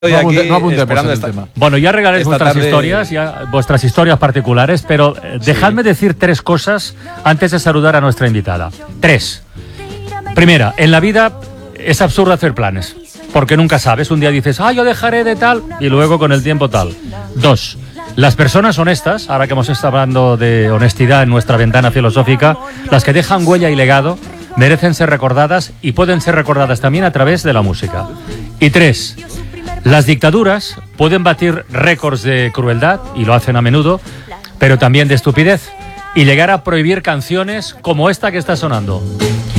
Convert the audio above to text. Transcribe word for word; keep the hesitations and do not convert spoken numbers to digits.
Estoy no, aquí abunde, no abundemos esperando en el esta, tema. Bueno, ya regaléis vuestras tarde... historias, ya, vuestras historias particulares, pero eh, dejadme sí. decir tres cosas antes de saludar a nuestra invitada. Tres. Primera, en la vida es absurdo hacer planes, porque nunca sabes. Un día dices, ah, yo dejaré de tal, y luego con el tiempo tal. Dos. Las personas honestas, ahora que hemos estado hablando de honestidad en nuestra ventana filosófica, las que dejan huella y legado, merecen ser recordadas y pueden ser recordadas también a través de la música. Y tres. Las dictaduras pueden batir récords de crueldad, y lo hacen a menudo, pero también de estupidez, y llegar a prohibir canciones como esta que está sonando.